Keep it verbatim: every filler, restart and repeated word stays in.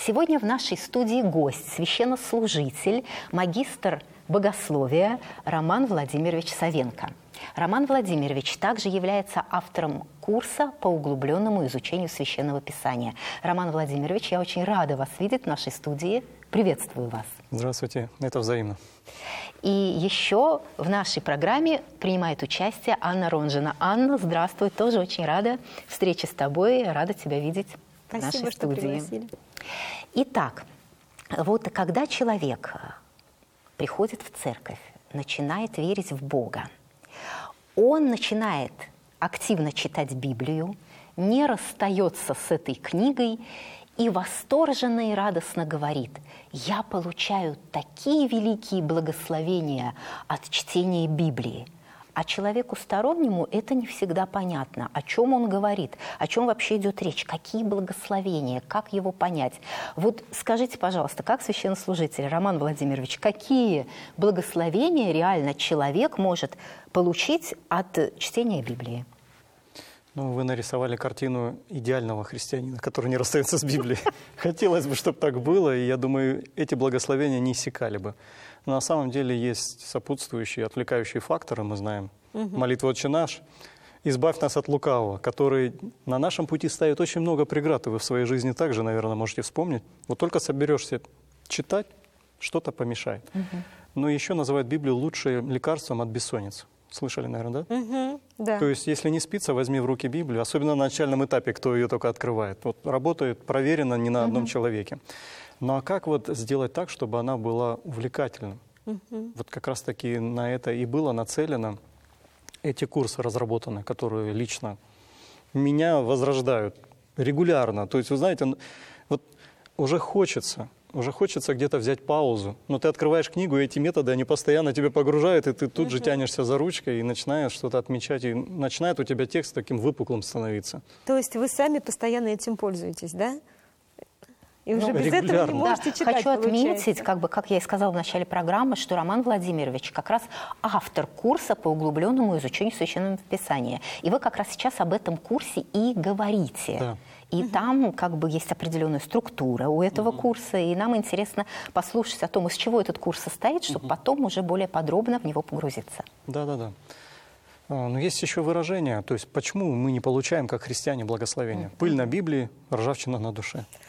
Сегодня в нашей студии гость, священнослужитель, магистр богословия Роман Владимирович Савенко. Роман Владимирович также является автором курса по углубленному изучению Священного Писания. Роман Владимирович, я очень рада вас видеть в нашей студии. Приветствую вас. Здравствуйте, это взаимно. И еще в нашей программе принимает участие Анна Ронжина. Анна, здравствуй, тоже очень рада встрече с тобой, рада тебя видеть в Спасибо, нашей что студии. пригласили. Итак, вот когда человек приходит в церковь, начинает верить в Бога, он начинает активно читать Библию, не расстается с этой книгой и восторженно и радостно говорит: «Я получаю такие великие благословения от чтения Библии». А человеку стороннему это не всегда понятно. О чем он говорит, о чем вообще идет речь, какие благословения, как его понять. Вот скажите, пожалуйста, как священнослужитель Роман Владимирович, какие благословения реально человек может получить от чтения Библии? Ну, вы нарисовали картину идеального христианина, который не расстается с Библией. Хотелось бы, чтобы так было, и я думаю, эти благословения не иссякали бы. Но на самом деле есть сопутствующие, отвлекающие факторы, мы знаем. Угу. Молитва «Отче наш», «Избавь нас от лукавого», который на нашем пути ставит очень много преград, и вы в своей жизни также, наверное, можете вспомнить. Вот только соберешься читать, что-то помешает. Угу. Но еще называют Библию лучшим лекарством от бессонницы. Слышали, наверное, да? Угу, да? То есть, если не спится, возьми в руки Библию, особенно на начальном этапе, кто ее только открывает. Вот работает проверено не на одном угу. человеке. Ну а как вот сделать так, чтобы она была увлекательной? Угу. Вот как раз-таки на это и было нацелено эти курсы разработаны, которые лично меня возрождают регулярно. То есть, вы знаете, вот уже хочется... Уже хочется где-то взять паузу, но ты открываешь книгу, и эти методы, они постоянно тебя погружают, и ты тут uh-huh. же тянешься за ручкой и начинаешь что-то отмечать, и начинает у тебя текст таким выпуклым становиться. То есть вы сами постоянно этим пользуетесь, да? И уже ну, без регулярно. этого не можете да, читать, хочу отметить, получается. как бы, как я и сказала в начале программы, что Роман Владимирович как раз автор курса по углубленному изучению Священного Писания. И вы как раз сейчас об этом курсе и говорите. Да. И угу. там как бы есть определенная структура у этого угу. курса, и нам интересно послушать о том, из чего этот курс состоит, чтобы угу. потом уже более подробно в него погрузиться. Да-да-да. Но есть еще выражение, то есть почему мы не получаем, как христиане, благословения. Угу. Пыль на Библии, ржавчина на душе.